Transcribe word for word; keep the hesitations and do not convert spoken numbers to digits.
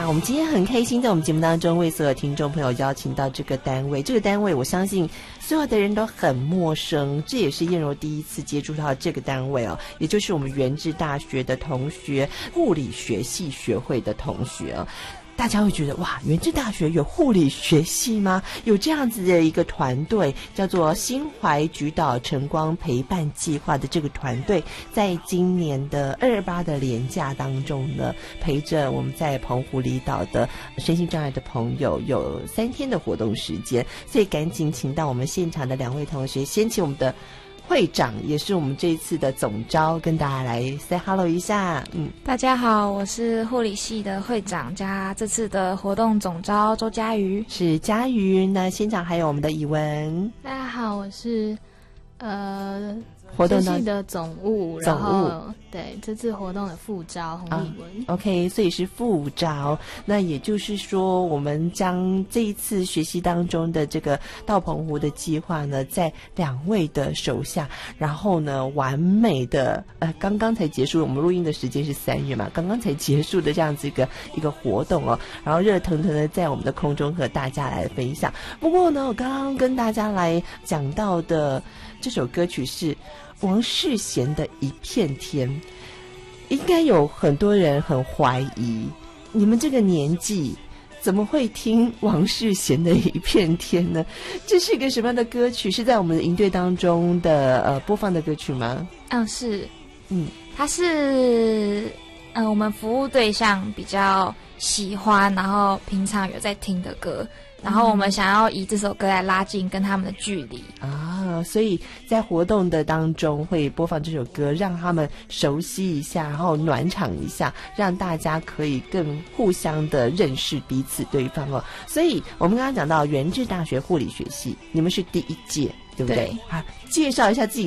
哇，我们今天很开心，在我们节目当中为所有听众朋友邀请到这个单位。这个单位我相信所有的人都很陌生，这也是燕柔第一次接触到这个单位哦，也就是我们元智大学的同学，护理学系学会的同学哦。大家会觉得哇，元智大学有护理学系吗？有这样子的一个团队，叫做心怀菊岛晨光陪伴计划的这个团队，在今年的二二八的连假当中呢，陪着我们在澎湖离岛的身心障碍的朋友有三天的活动时间，所以赶紧请到我们现场的两位同学，先请我们的会长，也是我们这一次的总召，跟大家来 say hello 一下。嗯， 大家好，我是护理系的会长加这次的活动总召周佳瑜。 是佳瑜。那现场还有我们的以文。 大家好，我是呃活动系的总务， 总务， 然后对这次活动的副召洪以文、 啊、OK， 所以是副召。那也就是说，我们将这一次学习当中的这个到澎湖的计划呢，在两位的手下，然后呢，完美的呃，刚刚才结束，我们录音的时间是三月嘛，刚刚才结束的这样子一个一个活动哦，然后热腾腾的在我们的空中和大家来分享。不过呢，我刚刚跟大家来讲到的这首歌曲是王世贤的《一片天》，应该有很多人很怀疑，你们这个年纪怎么会听王世贤的《一片天》呢？这是一个什么样的歌曲？是在我们的营队当中的呃播放的歌曲吗？ 嗯，是， 嗯， 它是呃我们服务对象比较喜欢，然后平常有在听的歌。然后我们想要以这首歌来拉近跟他们的距离啊，所以在活动的当中会播放这首歌，让他们熟悉一下，然后暖场一下，让大家可以更互相的认识彼此对方哦。所以我们刚刚讲到元智大学护理学系，你们是第一届，对不对？ 对， 好，介绍一下自己